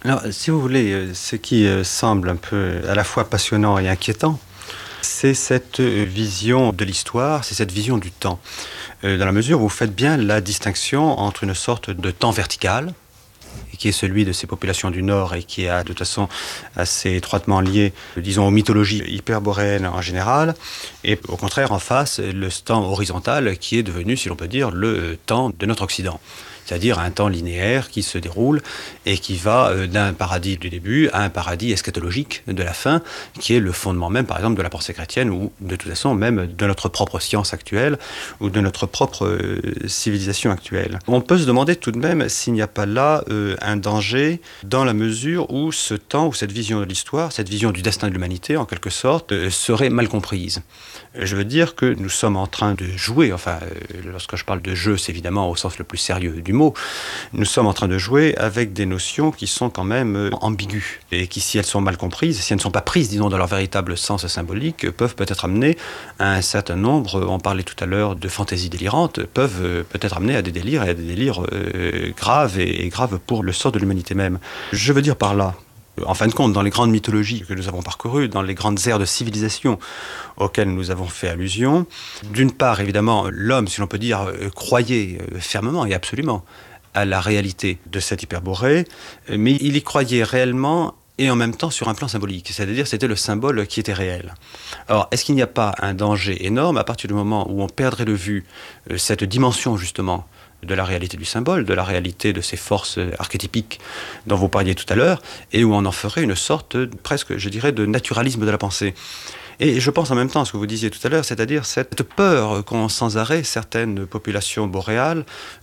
Alors, si vous voulez, ce qui semble un peu à la fois passionnant et inquiétant, c'est cette vision de l'histoire, c'est cette vision du temps. Dans la mesure où vous faites bien la distinction entre une sorte de temps vertical, qui est celui de ces populations du Nord et qui est de toute façon assez étroitement lié, disons, aux mythologies hyperboréennes en général, et au contraire en face, le temps horizontal qui est devenu, si l'on peut dire, le temps de notre Occident. C'est-à-dire un temps linéaire qui se déroule et qui va d'un paradis du début à un paradis eschatologique de la fin, qui est le fondement même, par exemple, de la pensée chrétienne ou de toute façon même de notre propre science actuelle ou de notre propre civilisation actuelle. On peut se demander tout de même s'il n'y a pas là un danger dans la mesure où ce temps, ou cette vision de l'histoire, cette vision du destin de l'humanité en quelque sorte, serait mal comprise. Je veux dire que nous sommes en train de jouer, lorsque je parle de jeu, c'est évidemment au sens le plus sérieux du mot, nous sommes en train de jouer avec des notions qui sont quand même ambiguës et qui, si elles sont mal comprises, si elles ne sont pas prises, disons, dans leur véritable sens symbolique, peuvent peut-être amener à un certain nombre, on parlait tout à l'heure de fantaisies délirantes, peuvent peut-être amener à des délires et à des délires graves et graves pour le sort de l'humanité même. Je veux dire par là, en fin de compte, dans les grandes mythologies que nous avons parcourues, dans les grandes ères de civilisation auxquelles nous avons fait allusion, d'une part, évidemment, l'homme, si l'on peut dire, croyait fermement et absolument à la réalité de cette hyperborée, mais il y croyait réellement et en même temps sur un plan symbolique, c'est-à-dire c'était le symbole qui était réel. Alors, est-ce qu'il n'y a pas un danger énorme à partir du moment où on perdrait de vue cette dimension, justement, de la réalité du symbole, de la réalité de ces forces archétypiques dont vous parliez tout à l'heure, et où on en ferait une sorte, presque, je dirais, de naturalisme de la pensée. Et je pense en même temps à ce que vous disiez tout à l'heure, c'est-à-dire cette peur qu'ont sans arrêt certaines populations boréales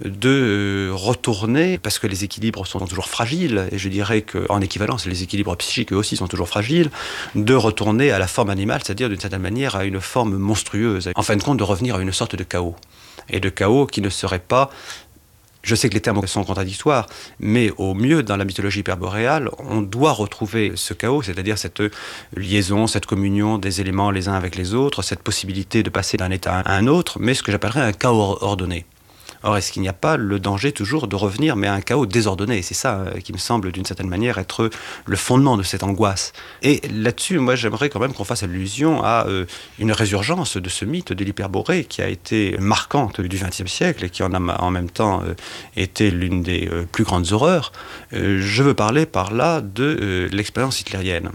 de retourner, parce que les équilibres sont toujours fragiles, et je dirais qu'en équivalence, les équilibres psychiques eux aussi sont toujours fragiles, de retourner à la forme animale, c'est-à-dire d'une certaine manière à une forme monstrueuse, en fin de compte de revenir à une sorte de chaos. Et de chaos qui ne serait pas... Je sais que les termes sont contradictoires, mais au mieux, dans la mythologie hyperboréale, on doit retrouver ce chaos, c'est-à-dire cette liaison, cette communion des éléments les uns avec les autres, cette possibilité de passer d'un état à un autre, mais ce que j'appellerais un chaos ordonné. Or, est-ce qu'il n'y a pas le danger toujours de revenir, mais à un chaos désordonné? C'est ça qui me semble, d'une certaine manière, être le fondement de cette angoisse. Et là-dessus, moi, j'aimerais quand même qu'on fasse allusion à une résurgence de ce mythe de l'hyperborée qui a été marquante du XXe siècle et qui en a en même temps été l'une des plus grandes horreurs. Je veux parler par là de l'expérience hitlérienne.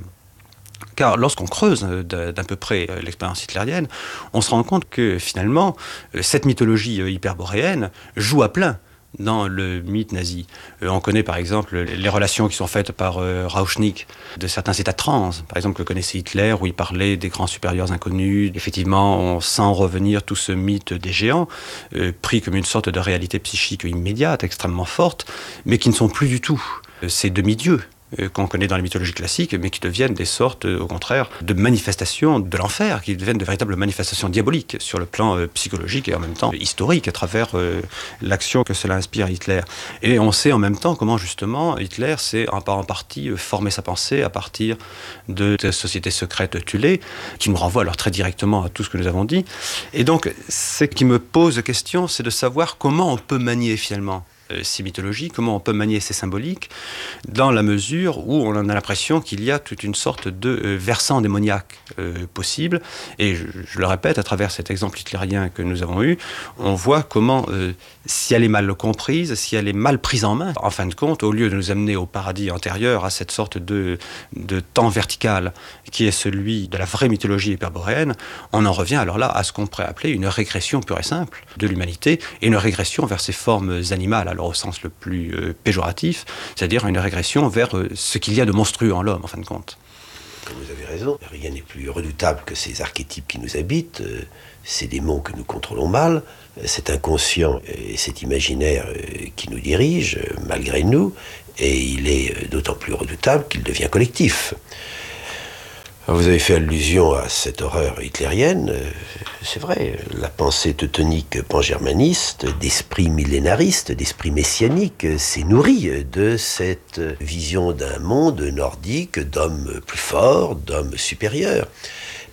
Car lorsqu'on creuse d'à peu près l'expérience hitlérienne, on se rend compte que finalement, cette mythologie hyperboréenne joue à plein dans le mythe nazi. On connaît par exemple les relations qui sont faites par Rauschnig de certains états de transe, par exemple que connaissait Hitler, où il parlait des grands supérieurs inconnus. Effectivement, on sent revenir tout ce mythe des géants, pris comme une sorte de réalité psychique immédiate, extrêmement forte, mais qui ne sont plus du tout ces demi-dieux qu'on connaît dans les mythologies classiques, mais qui deviennent des sortes, au contraire, de manifestations de l'enfer, qui deviennent de véritables manifestations diaboliques sur le plan psychologique et en même temps historique à travers l'action que cela inspire à Hitler. Et on sait en même temps comment justement Hitler s'est en partie formé sa pensée à partir de cette société secrète Thulé, qui nous renvoie alors très directement à tout ce que nous avons dit. Et donc, ce qui me pose question, c'est de savoir comment on peut manier finalement ces mythologies, comment on peut manier ces symboliques, dans la mesure où on a l'impression qu'il y a toute une sorte de versant démoniaque possible. Et je le répète, à travers cet exemple hitlérien que nous avons eu, on voit comment, si elle est mal comprise, si elle est mal prise en main, en fin de compte, au lieu de nous amener au paradis antérieur, à cette sorte de temps vertical qui est celui de la vraie mythologie hyperboréenne, on en revient alors là à ce qu'on pourrait appeler une régression pure et simple de l'humanité, et une régression vers ses formes animales, alors au sens le plus péjoratif, c'est-à-dire une régression vers ce qu'il y a de monstrueux en l'homme, en fin de compte. Vous avez raison, rien n'est plus redoutable que ces archétypes qui nous habitent, ces démons que nous contrôlons mal, cet inconscient et cet imaginaire qui nous dirige, malgré nous, et il est d'autant plus redoutable qu'il devient collectif. Alors vous avez fait allusion à cette horreur hitlérienne, c'est vrai, la pensée teutonique pangermaniste, d'esprit millénariste, d'esprit messianique, s'est nourrie de cette vision d'un monde nordique, d'hommes plus forts, d'hommes supérieurs.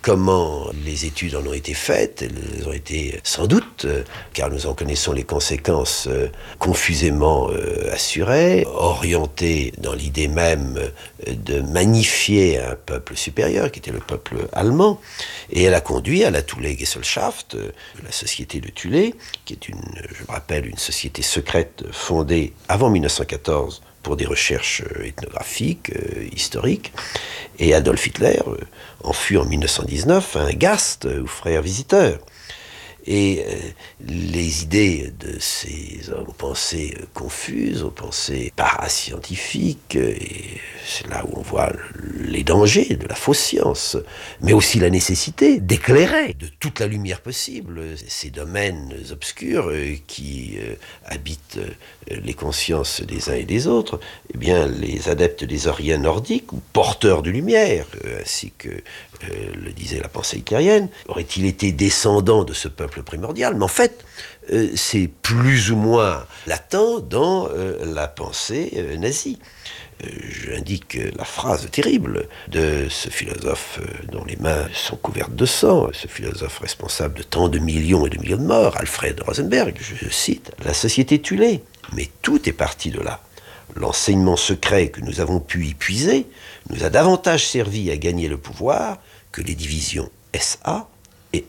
comment les études en ont été faites. Elles ont été sans doute, car nous en connaissons les conséquences, confusément assurées, orientées dans l'idée même de magnifier un peuple supérieur, qui était le peuple allemand. Et elle a conduit à la Thule-Gesellschaft, la société de Thule, qui est je me rappelle, une société secrète fondée avant 1914 pour des recherches ethnographiques, historiques. Et Adolf Hitler en fut en 1919 un Gast, ou frère visiteur. Et les idées de ces hommes aux pensées confuses, aux pensées parascientifiques, et c'est là où on voit les dangers de la fausse science, mais aussi la nécessité d'éclairer de toute la lumière possible ces domaines obscurs qui habitent les consciences des uns et des autres. Eh bien, les adeptes des Oriens nordiques, ou porteurs de lumière, ainsi que le disait la pensée hitlérienne, aurait-il été descendant de ce peuple primordial? Mais en fait, c'est plus ou moins latent dans la pensée nazie. J'indique la phrase terrible de ce philosophe dont les mains sont couvertes de sang, ce philosophe responsable de tant de millions et de millions de morts, Alfred Rosenberg, je cite, « La société Thule ». Mais tout est parti de là. L'enseignement secret que nous avons pu y puiser nous a davantage servi à gagner le pouvoir que les divisions SA